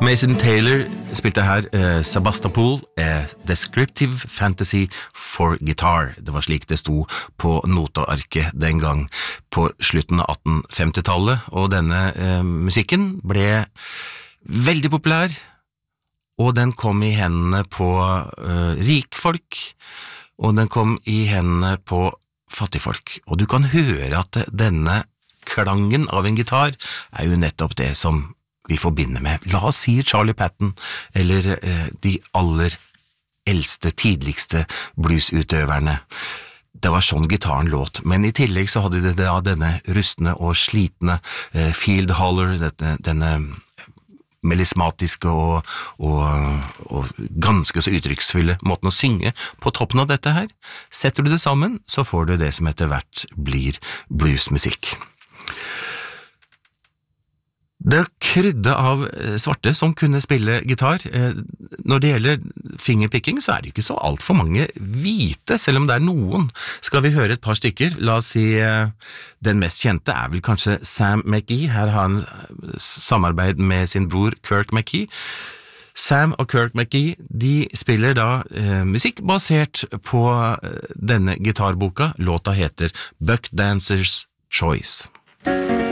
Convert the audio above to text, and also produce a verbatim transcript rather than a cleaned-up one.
Mason Taylor spilte her eh, Sebastopol, eh, Descriptive Fantasy for Guitar. Det var slik det sto på notearket den gang på slutten av atten-femtitallet, og denne eh, musikken ble veldig populær, og den kom i hendene på eh, rikfolk, og den kom i hendene på fattigfolk. Og du kan høre at denne klangen av en gitar er jo nettopp det som vi forbinder med, la oss si Charlie Patton, eller eh, de aller eldste, tidligste bluesutøverne. Det var sånn gitaren låt, men i tillegg så hadde de da denne rustne og slitne eh, field holler, denne, denne melismatiske og, og, og ganske så uttrykksfulle måten å synge på toppen av dette her. Setter du det sammen, så får du det som etter hvert blir bluesmusikk. Det krydde av svarte som kunne spille gitar. Når det gjelder fingerpicking, så er det ikke så alt for mange hvite, selv om det er noen. Skal vi høre et par stykker? La oss si, den mest kjente er vel kanskje Sam McGee. Her har han samarbeid med sin bror Kirk McGee. Sam og Kirk McGee, de spiller da eh, musikk basert på denne gitarboka. Låta heter Buck Dancer's Choice.